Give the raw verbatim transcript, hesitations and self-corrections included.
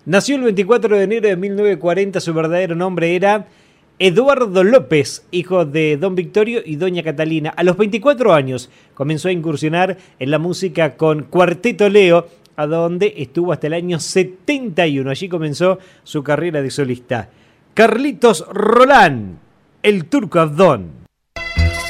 Nació el veinticuatro de enero de mil novecientos cuarenta, su verdadero nombre era Eduardo López, hijo de don Victorio y doña Catalina. A los veinticuatro años comenzó a incursionar en la música con Cuarteto Leo, a donde estuvo hasta el año setenta y uno. Allí comenzó su carrera de solista. Carlitos Rolán, el Turco Abdón.